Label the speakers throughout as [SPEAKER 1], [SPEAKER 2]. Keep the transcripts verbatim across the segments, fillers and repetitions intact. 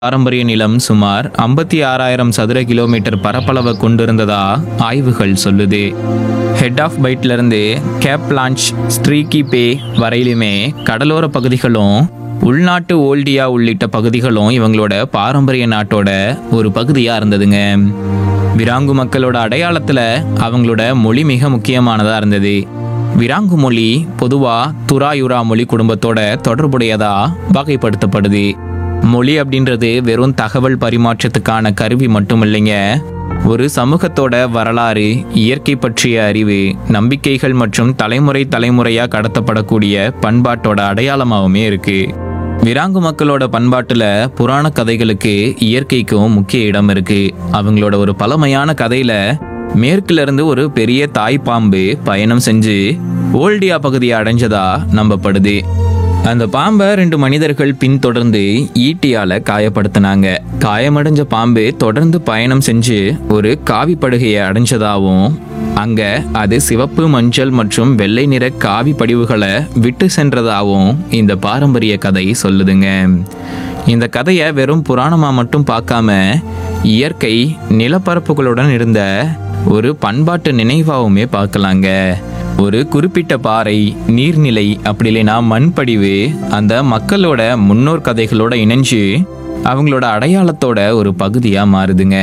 [SPEAKER 1] பாரம்பரிய நிலம் சுமார் ஐம்பத்தி ஆறாயிரம் சதுர கிலோமீட்டர் பரப்பளவை கொண்டிருந்ததா ஆய்வுகள் சொல்லுது. ஹெட் ஆஃப் பைட்ல இருந்து கேப் லான்ச் ஸ்ட்ரீக்கி பே வரையிலுமே கடலோர பகுதிகளும் உள்நாட்டு ஓல்டியா உள்ளிட்ட பகுதிகளும் இவங்களோட பாரம்பரிய நாட்டோட ஒரு பகுதியா இருந்ததுங்க. விராங்கு மக்களோட அடையாளத்துல அவங்களோட மொழி மிக முக்கியமானதா இருந்தது. விராங்கு மொழி பொதுவா துராயுரா மொழி குடும்பத்தோட தொடர்புடையதா வகைப்படுத்தப்படுது. மொழி அப்படின்றது வெறும் தகவல் பரிமாற்றத்துக்கான கருவி மட்டும் இல்லைங்க, ஒரு சமூகத்தோட வரலாறு, இயற்கை பற்றிய அறிவு, நம்பிக்கைகள் மற்றும் தலைமுறை தலைமுறையா கடத்தப்படக்கூடிய பண்பாட்டோட அடையாளமாகவுமே இருக்கு. விராங்கு மக்களோட பண்பாட்டுல புராண கதைகளுக்கு இயற்கைக்கும் முக்கிய இடம் இருக்கு. அவங்களோட ஒரு பழமையான கதையில மேற்குல இருந்து ஒரு பெரிய தாய் பாம்பு பயணம் செஞ்சு ஓல்டியா பகுதியை அடைஞ்சதா நம்பப்படுது. அந்த பாம்பை ரெண்டு மனிதர்கள் பின்தொடர்ந்து ஈட்டியால காயப்படுத்தினாங்க. காயமடைஞ்ச பாம்பு தொடர்ந்து பயணம் செஞ்சு ஒரு காவி படுகையை அடைஞ்சதாவும் அங்க அது சிவப்பு, மஞ்சள் மற்றும் வெள்ளை நிற காவி படிவுகளை விட்டு சென்றதாகவும் இந்த பாரம்பரிய கதை சொல்லுதுங்க. இந்த கதையை வெறும் புராணமா மட்டும் பார்க்காம இயற்கை நிலப்பரப்புகளுடன் இருந்த ஒரு பண்பாட்டு நினைவாகவுமே பார்க்கலாங்க. ஒரு குறிப்பிட்ட பாறை, நீர்நிலை, அப்படி இல்லைன்னா மண்படிவு அந்த மக்களோட முன்னோர் கதைகளோட இணைஞ்சு அவங்களோட அடையாளத்தோட ஒரு பகுதியா மாறுதுங்க.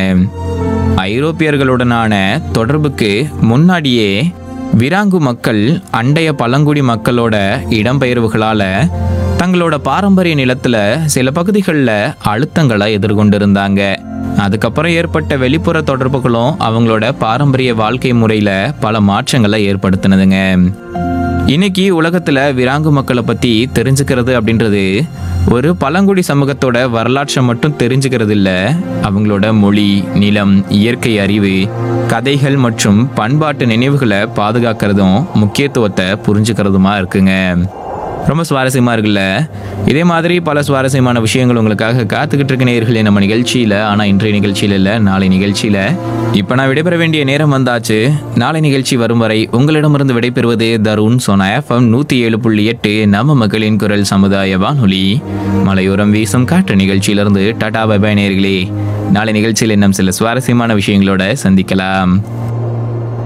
[SPEAKER 1] ஐரோப்பியர்களுடனான தொடர்புக்கு முன்னாடியே விராங்கு மக்கள் அண்டைய பழங்குடி மக்களோட இடம்பெயர்வுகளால தங்களோட பாரம்பரிய நிலத்துல சில பகுதிகளில் அழுத்தங்களை எதிர்கொண்டிருந்தாங்க. அதுக்கப்புறம் ஏற்பட்ட வெளிப்புற தொடர்புகளும் அவங்களோட பாரம்பரிய வாழ்க்கை முறையில பல மாற்றங்களை ஏற்படுத்தினதுங்க. இன்னைக்கு உலகத்துல விராங்கு மக்களை பத்தி தெரிஞ்சுக்கிறது அப்படின்றது ஒரு பழங்குடி சமூகத்தோட வரலாற்றை மட்டும் தெரிஞ்சுக்கிறது இல்ல, அவங்களோட மொழி, நிலம், இயற்கை அறிவு, கதைகள் மற்றும் பண்பாட்டு நினைவுகளை பாதுகாக்கிறதும் முக்கியத்துவத்தை புரிஞ்சுக்கிறதுமா இருக்குங்க. ரொம்ப சுவாரஸ்யமாக இருக்குல்ல? இதே மாதிரி பல சுவாரஸ்யமான விஷயங்கள் உங்களுக்காக காத்துக்கிட்டு இருக்க நேயர்களே நம்ம நிகழ்ச்சியில். ஆனால் இன்றைய நிகழ்ச்சியில் இல்லை, நாளை நிகழ்ச்சியில். இப்போ நான் விடைபெற வேண்டிய நேரம் வந்தாச்சு. நாளை நிகழ்ச்சி வரும் வரை உங்களிடமிருந்து விடைபெறுவது தருண். சோனா எஃப்எம் நூற்றி ஏழு புள்ளி எட்டு நம்ம மக்களின் குரல் சமுதாய வானொலி. மலையோரம் வீசும் காற்று நிகழ்ச்சியிலிருந்து டாடா பை பை நேயர்களே. நாளை நிகழ்ச்சியில் இன்னும் சில சுவாரஸ்யமான விஷயங்களோட சந்திக்கலாம்.